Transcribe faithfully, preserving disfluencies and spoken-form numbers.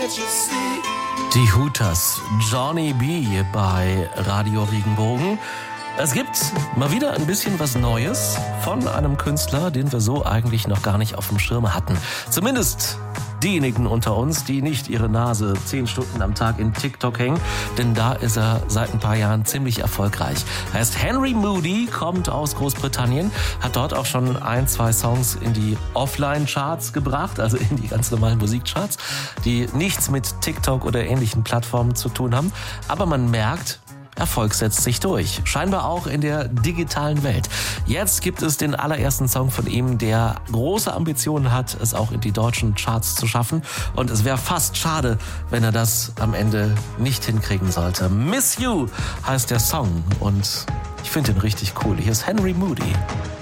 Die Hooters, Johnny B. bei Radio Regenbogen. Es gibt mal wieder ein bisschen was Neues von einem Künstler, den wir so eigentlich noch gar nicht auf dem Schirm hatten. Zumindest diejenigen unter uns, die nicht ihre Nase zehn Stunden am Tag in TikTok hängen, denn da ist er seit ein paar Jahren ziemlich erfolgreich. Er heißt Henry Moody, kommt aus Großbritannien, hat dort auch schon ein, zwei Songs in die Offline-Charts gebracht, also in die ganz normalen Musikcharts, die nichts mit TikTok oder ähnlichen Plattformen zu tun haben. Aber man merkt, Erfolg setzt sich durch. Scheinbar auch in der digitalen Welt. Jetzt gibt es den allerersten Song von ihm, der große Ambitionen hat, es auch in die deutschen Charts zu schaffen. Und es wäre fast schade, wenn er das am Ende nicht hinkriegen sollte. Miss You heißt der Song und ich finde ihn richtig cool. Hier ist Henry Moody.